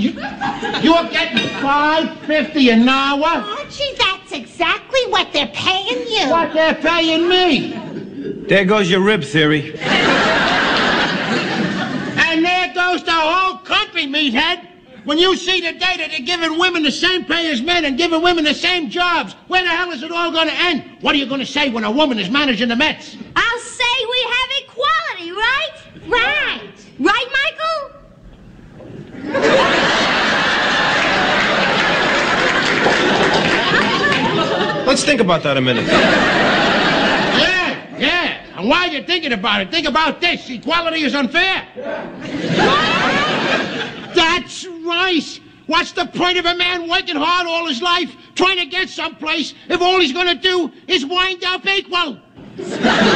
You're getting $5.50 an hour? Archie, that's exactly what they're paying you. What they're paying me. There goes your rib theory. And there goes the whole country, meathead. When you see the data, they're giving women the same pay as men and giving women the same jobs. Where the hell is it all going to end? What are you going to say when a woman is managing the Mets? I'll say we have equality, right? Right. Right, Michael? Let's think about that a minute. Yeah. And while you're thinking about it, think about this. Equality is unfair. That's right. What's the point of a man working hard all his life, trying to get someplace, if all he's going to do is wind up equal?